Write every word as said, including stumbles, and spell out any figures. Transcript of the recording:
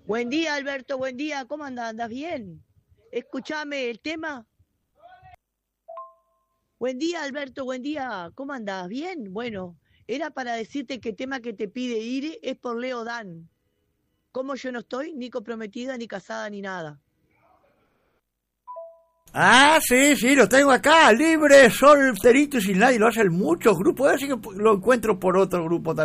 Buen día, Alberto, buen día. ¿Cómo andas? ¿Andas bien? Escúchame el tema. Buen día, Alberto, buen día. ¿Cómo andás? ¿Bien? Bueno, era para decirte que el tema que te pide Ire es por Leo Dan. Como yo no estoy ni comprometida, ni casada, ni nada. Ah, sí, sí, lo tengo acá, libre, solterito y sin nadie, lo hacen muchos grupos, así que lo encuentro por otro grupo también.